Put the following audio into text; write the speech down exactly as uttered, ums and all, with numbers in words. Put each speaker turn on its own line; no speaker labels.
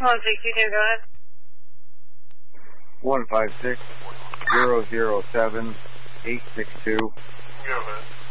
one six two two, go ahead.
one five six zero zero seven eight six two.
Go ahead.